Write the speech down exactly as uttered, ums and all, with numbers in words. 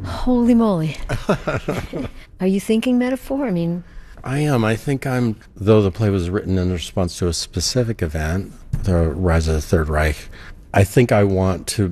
Holy moly. Are you thinking metaphor? I mean, I am. I think I'm, though the play was written in response to a specific event, the rise of the Third Reich, I think I want to